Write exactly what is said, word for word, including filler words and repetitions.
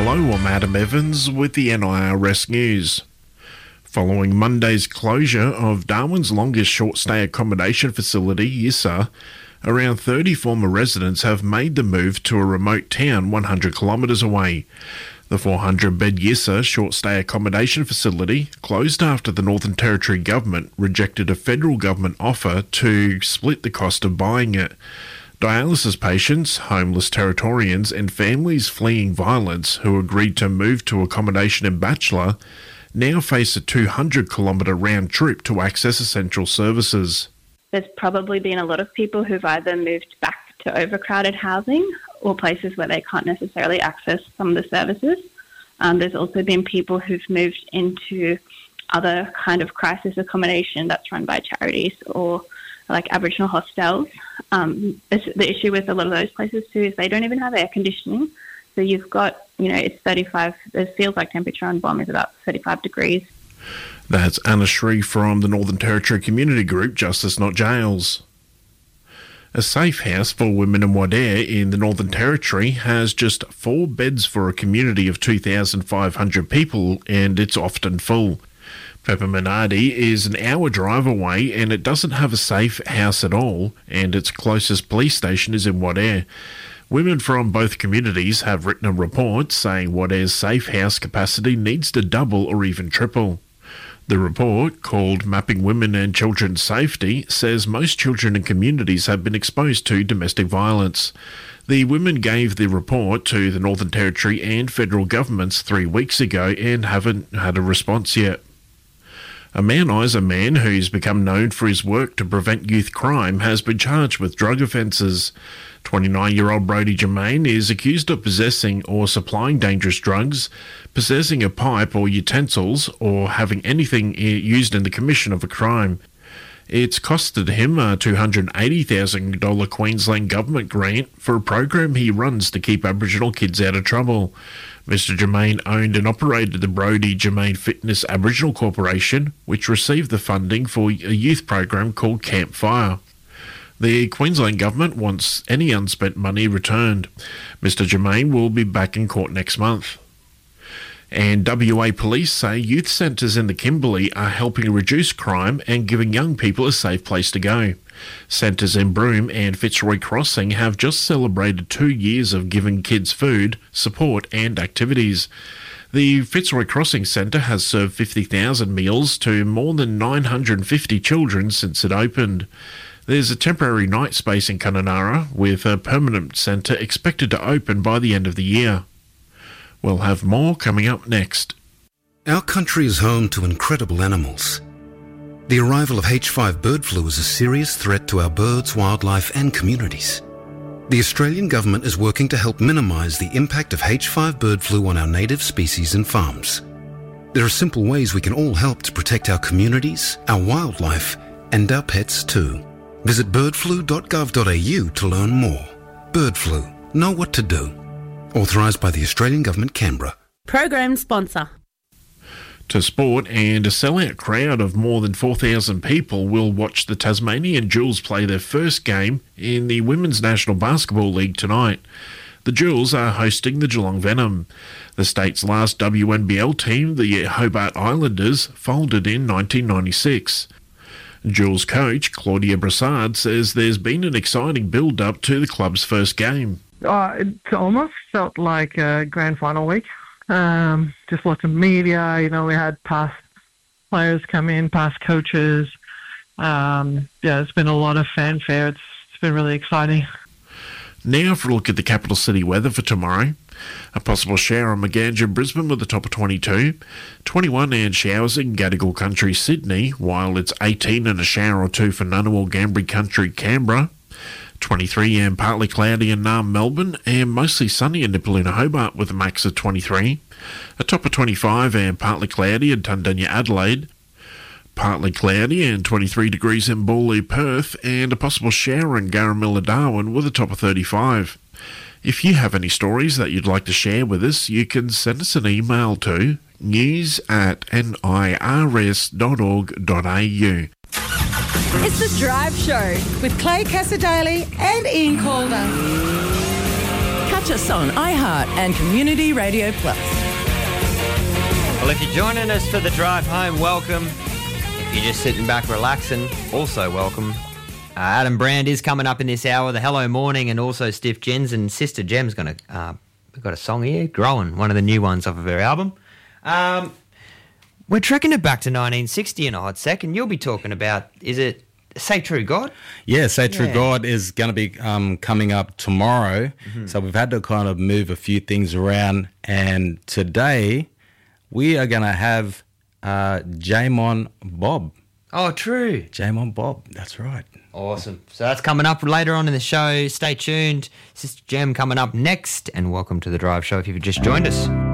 Hello, I'm Adam Evans with the N I R S News. Following Monday's closure of Darwin's longest short-stay accommodation facility, Yissa, around thirty former residents have made the move to a remote town one hundred kilometres away. The four hundred bed Yissa short-stay accommodation facility closed after the Northern Territory government rejected a federal government offer to split the cost of buying it. Dialysis patients, homeless Territorians and families fleeing violence who agreed to move to accommodation in Batchelor now face a two hundred kilometre round trip to access essential services. There's probably been a lot of people who've either moved back to overcrowded housing or places where they can't necessarily access some of the services. Um, there's also been people who've moved into other kind of crisis accommodation that's run by charities or like Aboriginal hostels. Um, the issue with a lot of those places too is they don't even have air conditioning. So you've got, you know, it's thirty-five, it feels like temperature on Bomb is about thirty-five degrees. That's Anna Shree from the Northern Territory community group Justice Not Jails. A safe house for women in Wadeye in the Northern Territory has just four beds for a community of two thousand five hundred people, and it's often full. Pepperminardi is an hour drive away and it doesn't have a safe house at all, and its closest police station is in Wadeye. Women from both communities have written a report saying Wadeye's safe house capacity needs to double or even triple. The report, called Mapping Women and Children's Safety, says most children in communities have been exposed to domestic violence. The women gave the report to the Northern Territory and federal governments three weeks ago and haven't had a response yet. A Mount Isa man who's become known for his work to prevent youth crime has been charged with drug offences. twenty-nine-year-old Brodie Germain is accused of possessing or supplying dangerous drugs, possessing a pipe or utensils, or having anything used in the commission of a crime. It's costed him a two hundred eighty thousand dollars Queensland Government grant for a program he runs to keep Aboriginal kids out of trouble. Mister Germain owned and operated the Brodie Germain Fitness Aboriginal Corporation, which received the funding for a youth program called Campfire. The Queensland Government wants any unspent money returned. Mister Germain will be back in court next month. And W A police say youth centres in the Kimberley are helping reduce crime and giving young people a safe place to go. Centres in Broome and Fitzroy Crossing have just celebrated two years of giving kids food, support and activities. The Fitzroy Crossing Centre has served fifty thousand meals to more than nine hundred fifty children since it opened. There's a temporary night space in Kununurra, with a permanent centre expected to open by the end of the year. We'll have more coming up next. Our country is home to incredible animals. The arrival of H five bird flu is a serious threat to our birds, wildlife and communities. The Australian government is working to help minimise the impact of H five bird flu on our native species and farms. There are simple ways we can all help to protect our communities, our wildlife and our pets too. Visit bird flu dot gov dot a u to learn more. Bird flu. Know what to do. Authorised by the Australian Government, Canberra. Program sponsor. To sport, and a sellout crowd of more than four thousand people will watch the Tasmanian Jewels play their first game in the Women's National Basketball League tonight. The Jewels are hosting the Geelong Venom. The state's last W N B L team, the Hobart Islanders, folded in nineteen ninety-six. Jewels coach Claudia Brassard says there's been an exciting build-up to the club's first game. Oh, it almost felt like a grand final week. Um, just lots of media, you know, we had past players come in, past coaches. Um, yeah, it's been a lot of fanfare. It's, it's been really exciting. Now for a look at the capital city weather for tomorrow. A possible shower on Maganja, Brisbane with a top of twenty-two. twenty-one and showers in Gadigal Country, Sydney, while it's eighteen and a shower or two for Ngunnawal, Gambri Country, Canberra. twenty-three and partly cloudy in Naarm, Melbourne, and mostly sunny in Nipaluna, Hobart with a max of twenty-three. A top of twenty-five and partly cloudy in Tundunya, Adelaide. Partly cloudy and twenty-three degrees in Bawley, Perth, and a possible shower in Garamilla, Darwin with a top of thirty-five. If you have any stories that you'd like to share with us, you can send us an email to news at n i r s dot org dot a u. It's The Drive Show with Clay Cassadaly and Ian Calder. Catch Catch us on iHeart and Community Radio Plus. Well, if you're joining us for the drive home, welcome. If you're just sitting back relaxing, also welcome. Uh, Adam Brand is coming up in this hour, the Hello Morning, and also Stiff Gens, and Sister Gem's going to, uh, we've got a song here, Growing, one of the new ones off of her album. Um, we're trekking it back to nineteen sixty in a hot second. You'll be talking about, is it Say True God? Yeah, Say True Yeah. God is going to be um, coming up tomorrow. Mm-hmm. So we've had to kind of move a few things around. And today we are going to have uh, Jamon Bob. Oh, true. Jamon Bob, that's right. Awesome. So that's coming up later on in the show. Stay tuned. Sister Gem coming up next. And welcome to The Drive Show if you've just joined us.